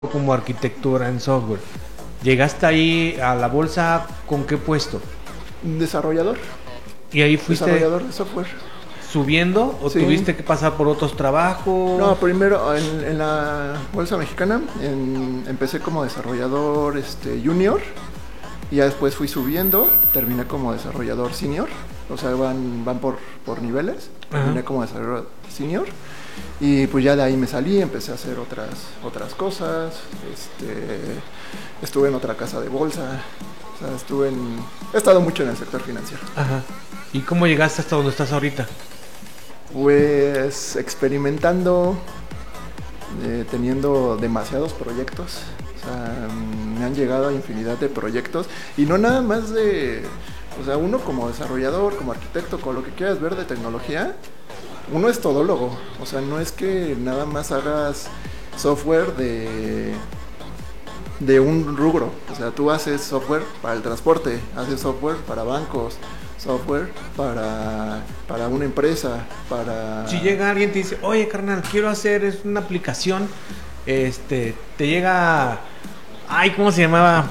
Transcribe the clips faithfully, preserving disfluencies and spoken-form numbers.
como arquitectura en software. ¿Llegaste ahí a la bolsa con qué puesto? Desarrollador. ¿Y ahí fuiste desarrollador de software subiendo o sí. tuviste que pasar por otros trabajos? No, primero en, en la bolsa mexicana en, empecé como desarrollador este, junior y ya después fui subiendo, terminé como desarrollador senior, o sea van, van por, por niveles, terminé Ajá. como desarrollador senior y pues ya de ahí me salí, empecé a hacer otras, otras cosas, este, estuve en otra casa de bolsa, o sea, estuve en, he estado mucho en el sector financiero. Ajá. ¿Y cómo llegaste hasta donde estás ahorita? Pues experimentando, eh, teniendo demasiados proyectos, o sea, me han llegado a infinidad de proyectos y no nada más de, o sea, uno como desarrollador, como arquitecto, con lo que quieras ver de tecnología, uno es todólogo, o sea, no es que nada más hagas software de, de un rubro, o sea, tú haces software para el transporte, haces software para bancos, software para, para una empresa, para... Si llega alguien y te dice, oye carnal, quiero hacer es una aplicación, este, te llega, ay, ¿cómo se llamaba?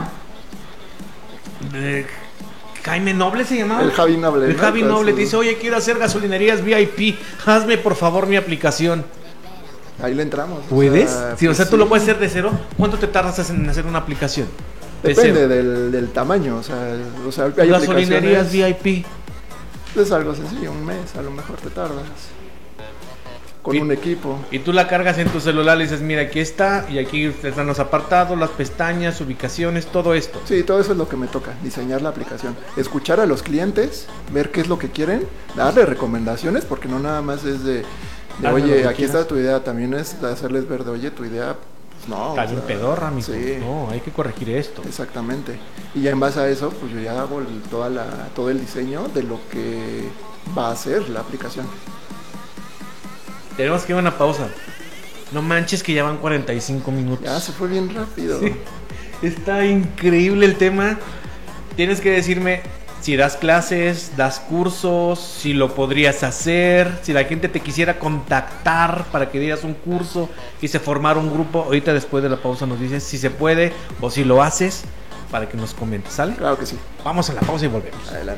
Eh, Jaime Noble se llamaba. El Javi Noble. El ¿no? Javi Noble te dice, oye, quiero hacer gasolinerías V I P, hazme por favor mi aplicación. Ahí le entramos. ¿Puedes? O sea, sí, pues o sea, sí. tú lo puedes hacer de cero. ¿Cuánto te tardas en hacer una aplicación? Depende del, del tamaño, o sea, o sea hay gasolinerías V I P. Es algo sencillo, un mes a lo mejor te tardas. Con y, un equipo. Y tú la cargas en tu celular y dices, mira, aquí está, y aquí están los apartados, las pestañas, ubicaciones, todo esto. Sí, todo eso es lo que me toca, diseñar la aplicación. Escuchar a los clientes, ver qué es lo que quieren, darle recomendaciones, porque no nada más es de, de oye, aquí está tu idea, también es de hacerles ver de, oye, tu idea... No, está bien pedorra, amigo. Sí. No, hay que corregir esto. Exactamente. Y ya en base a eso, pues yo ya hago el, toda la, todo el diseño de lo que va a ser la aplicación. Tenemos que ir a una pausa. No manches que ya van cuarenta y cinco minutos. Ya se fue bien rápido. Sí. Está increíble el tema. Tienes que decirme si das clases, das cursos, si lo podrías hacer, si la gente te quisiera contactar para que dieras un curso y se formara un grupo. Ahorita después de la pausa nos dices si se puede o si lo haces para que nos comentes, ¿sale? Claro que sí. Vamos a la pausa y volvemos. Adelante.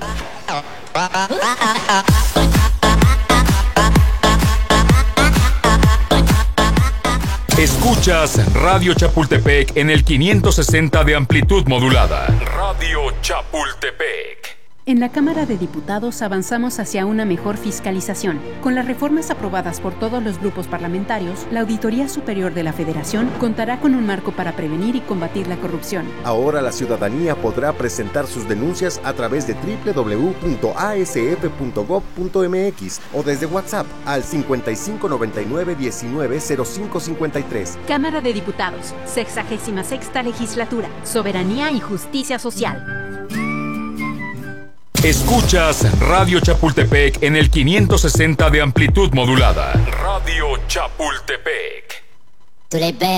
Escuchas Radio Chapultepec en el quinientos sesenta de amplitud modulada. Radio Chapultepec. En la Cámara de Diputados avanzamos hacia una mejor fiscalización. Con las reformas aprobadas por todos los grupos parlamentarios, la Auditoría Superior de la Federación contará con un marco para prevenir y combatir la corrupción. Ahora la ciudadanía podrá presentar sus denuncias a través de doble u doble u doble u punto a s f punto gob punto m x o desde WhatsApp al cincuenta y cinco noventa y nueve diecinueve cero cinco cincuenta y tres. Cámara de Diputados, sexagésima sexta Legislatura, Soberanía y Justicia Social. Escuchas Radio Chapultepec en el quinientos sesenta de amplitud modulada. Radio Chapultepec.